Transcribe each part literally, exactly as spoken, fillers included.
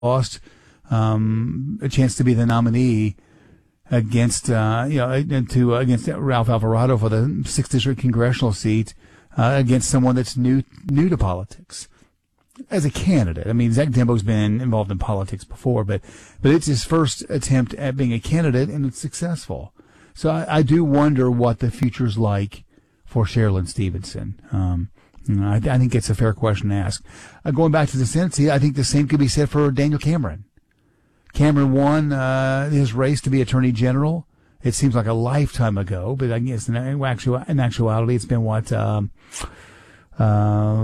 lost um, a chance to be the nominee against uh, you know to uh, against Ralph Alvarado for the sixth District congressional seat uh, against someone that's new new to politics as a candidate. I mean, Zach Dembo's been involved in politics before, but but it's his first attempt at being a candidate, and it's successful. So I, I do wonder what the future's like for Sherilyn Stevenson. Um, you know, I, I think it's a fair question to ask. Uh, going back to the Senate seat, I think the same could be said for Daniel Cameron. Cameron won uh, his race to be Attorney General. It seems like a lifetime ago, but I guess in, actual, in actuality, it's been what um, uh,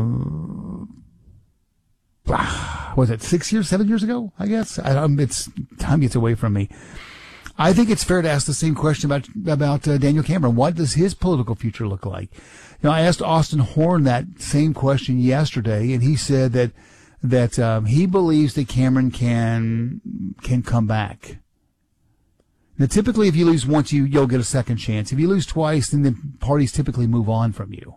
was it six years, seven years ago? I guess I, um, it's time gets away from me. I think it's fair to ask the same question about about uh, Daniel Cameron. What does his political future look like? You know, I asked Austin Horn that same question yesterday, and he said that that um, he believes that Cameron can can come back. Now, typically, if you lose once, you you'll get a second chance. If you lose twice, then the parties typically move on from you.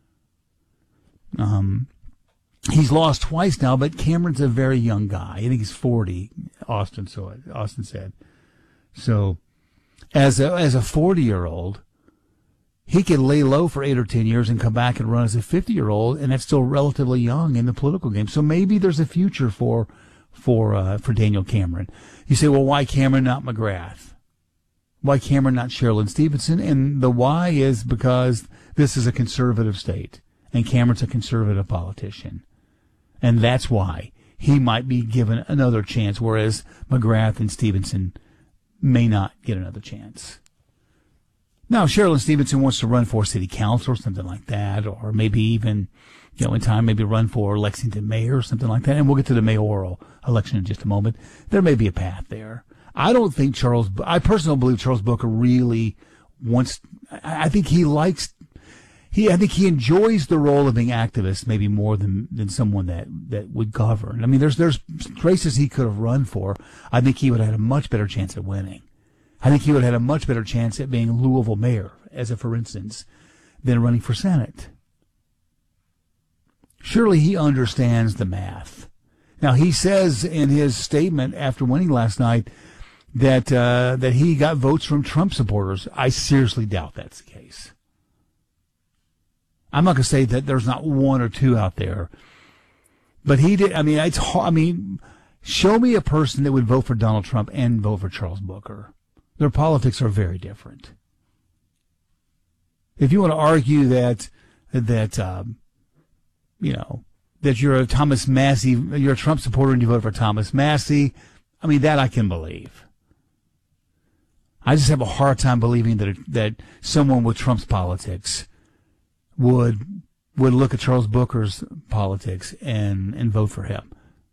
Um, he's lost twice now, but Cameron's a very young guy. I think he's forty. Austin so Austin said. So, as a as a forty-year-old, he could lay low for eight or ten years and come back and run as a fifty-year-old, and that's still relatively young in the political game. So maybe there's a future for for uh, for Daniel Cameron. You say, well, why Cameron, not McGrath? Why Cameron, not Sherilyn Stevenson? And the why is because this is a conservative state, and Cameron's a conservative politician, and that's why he might be given another chance, whereas McGrath and Stevenson may not get another chance. Now, Sherilyn Stevenson wants to run for city council or something like that, or maybe even, you know, in time, maybe run for Lexington mayor or something like that. And we'll get to the mayoral election in just a moment. There may be a path there. I don't think Charles, I personally believe Charles Booker really wants, I think he likes, he, I think he enjoys the role of being activist maybe more than, than someone that, that would govern. I mean, there's, there's races he could have run for. I think he would have had a much better chance at winning. I think he would have had a much better chance at being Louisville mayor, as a for instance, than running for Senate. Surely he understands the math. Now, he says in his statement after winning last night that, uh, that he got votes from Trump supporters. I seriously doubt that's the case. I'm not going to say that there's not one or two out there, but he did. I mean, it's hard. I mean, show me a person that would vote for Donald Trump and vote for Charles Booker. Their politics are very different. If you want to argue that that um, you know that you're a Thomas Massie, you're a Trump supporter and you vote for Thomas Massie, I mean that I can believe. I just have a hard time believing that that someone with Trump's politics would would look at Charles Booker's politics and, and vote for him.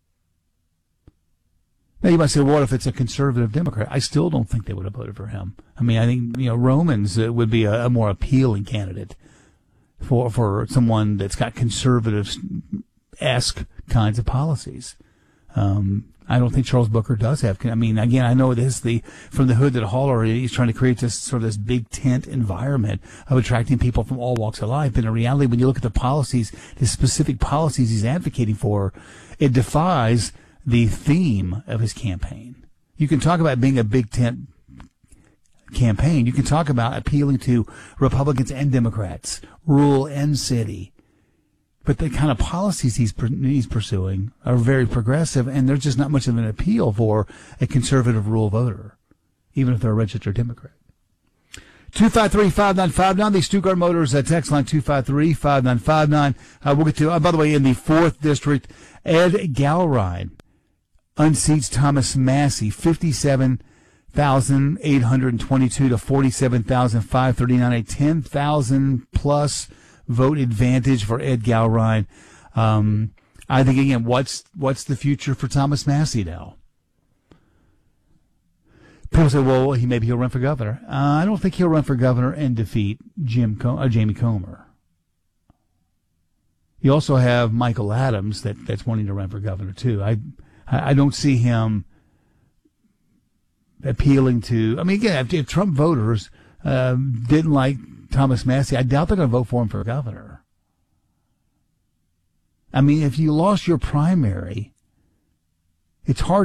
Now you might say, well, what if it's a conservative Democrat? I still don't think they would have voted for him. I mean, I think, you know, Romans uh, would be a, a more appealing candidate for for someone that's got conservative-esque kinds of policies. Um, I don't think Charles Booker does have. I mean, again, I know this the from the hood to the holler. He's trying to create this sort of this big tent environment of attracting people from all walks of life. But in reality, when you look at the policies, the specific policies he's advocating for, it defies the theme of his campaign. You can talk about being a big tent campaign. You can talk about appealing to Republicans and Democrats, rural and city. But the kind of policies he's he's pursuing are very progressive, and there's just not much of an appeal for a conservative rural voter, even if they're a registered Democrat. two five three, five nine five nine, the Stuttgart Motors uh, text line two five three, five nine five nine. Uh, we'll get to, uh, by the way, in the fourth District, Ed Gallrein unseats Thomas Massie, fifty-seven thousand eight hundred twenty-two to forty-seven thousand five hundred thirty-nine, a ten thousand plus vote advantage for Ed Gallrein. Um, I think, again, what's what's the future for Thomas Massie now? People say, well, he maybe he'll run for governor. Uh, I don't think he'll run for governor and defeat Jim Com- uh, Jamie Comer. You also have Michael Adams that, that's wanting to run for governor, too. I I don't see him appealing to, I mean, again, if, if Trump voters uh, didn't like Thomas Massie, I doubt they're going to vote for him for governor. I mean, if you lost your primary, it's hard